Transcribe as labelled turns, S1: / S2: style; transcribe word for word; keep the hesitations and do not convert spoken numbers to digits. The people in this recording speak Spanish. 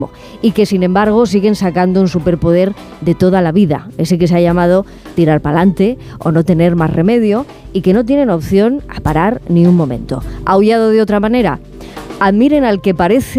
S1: y que sin embargo siguen sacando un superpoder de toda la vida, ese que se ha llamado tirar para adelante o no tener más remedio, y que no tienen opción a parar ni un momento. Aullado de otra manera: admiren al que parece